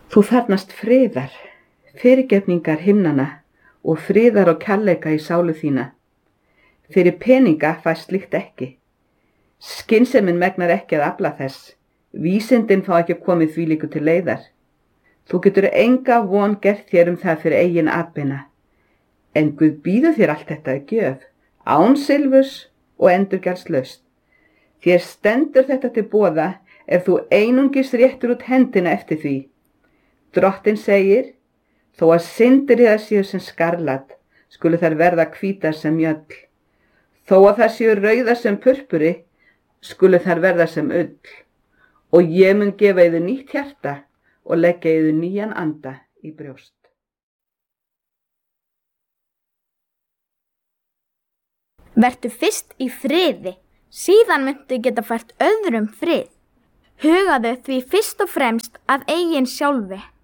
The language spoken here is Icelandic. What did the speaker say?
Þú þarfnast friðar, fyrirgefningar himnanna og friðar og kærleika í sálu þína. Fyrir peninga fæst slíkt ekki. Skynsemin megnar ekki að afla þess. Vísindin fá ekki komið þvílíku til leiðar. Þú getur enga von gert þér það fyrir eigin atbeina. En Guð býður þér allt þetta að gjöf, án silfurs og endurgjaldslaust. Þér stendur þetta til boða ef þú einungis réttur út hendina eftir því. Drottinn segir, þó að syndir þér séu sem skarlat, skulu þær verða hvítar sem mjöll. Þó að það séu rauðar sem purpuri, skulu þær verða sem ull. Og ég mun gefa yður nýtt hjarta og leggja yður nýjan anda í brjóst. Vertu fyrst í friði, síðan muntu geta fært öðrum frið. Hugaðu því fyrst og fremst að eigin sjálfi.